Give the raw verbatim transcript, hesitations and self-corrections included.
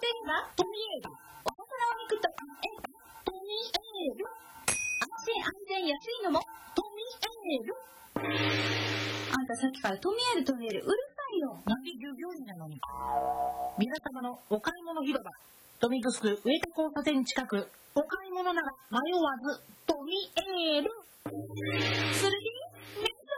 ればトミエール。お魚を肉とえトミエール。安心安全安いのもトミエール。あんたさっきからトミエールトミエールうるさいよ。 なんで従業員なのに。皆様のお買い物広場、豊見城区上田交差点近く、お買い物なら迷わずトミエール。 するぎ